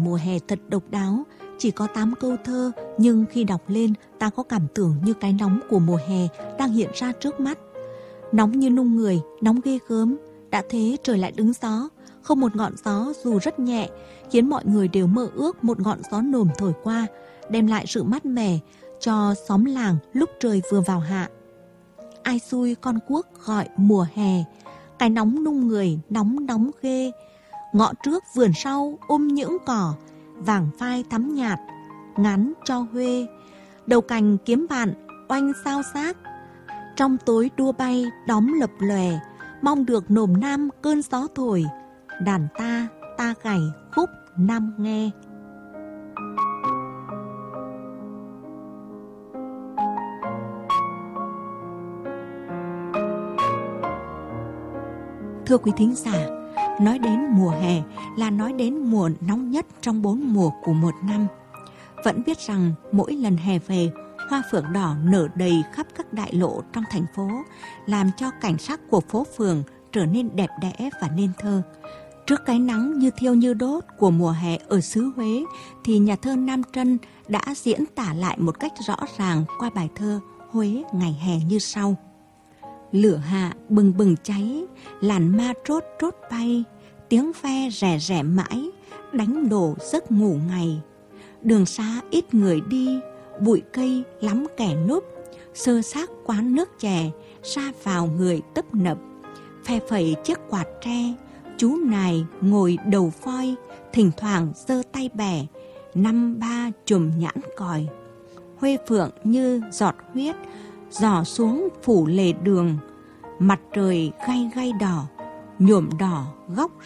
mùa hè thật độc đáo. Chỉ có 8 câu thơ, nhưng khi đọc lên ta có cảm tưởng như cái nóng của mùa hè đang hiện ra trước mắt. Nóng như nung người, nóng ghê gớm. Đã thế trời lại đứng gió, không một ngọn gió dù rất nhẹ, khiến mọi người đều mơ ước một ngọn gió nồm thổi qua, đem lại sự mát mẻ cho xóm làng lúc trời vừa vào hạ. Ai xui con cuốc gọi mùa hè, cái nóng nung người, nóng nóng ghê. Ngõ trước vườn sau những cỏ, vàng phai thắm nhạt, ngắn cho huê. Đầu cành kiếm bạn, oanh sao xác. Trong tối đua bay, đóm lập lòe, mong được nồm nam cơn gió thổi. Đàn ta gảy khúc nam nghe. Thưa quý thính giả, nói đến mùa hè là nói đến mùa nóng nhất trong 4 mùa của một năm. Vẫn biết rằng mỗi lần hè về, hoa phượng đỏ nở đầy khắp các đại lộ trong thành phố, làm cho cảnh sắc của phố phường trở nên đẹp đẽ và nên thơ. Trước cái nắng như thiêu như đốt của mùa hè ở xứ Huế, thì nhà thơ Nam Trân đã diễn tả lại một cách rõ ràng qua bài thơ Huế ngày hè như sau. Lửa hạ bừng bừng cháy, làn ma trốt trốt bay, tiếng ve rè rè mãi, đánh đổ giấc ngủ ngày. Đường xá ít người đi, bụi cây lắm kẻ núp, sơ xác quán nước chè, ra vào người tấp nập. Phe phẩy chiếc quạt tre, chú nài ngồi đầu phoi, thỉnh thoảng giơ tay bẻ, 5-3 chùm nhãn còi. Huê phượng như giọt huyết, giò xuống phủ lề đường, mặt trời gay gay đỏ, nhuộm đỏ góc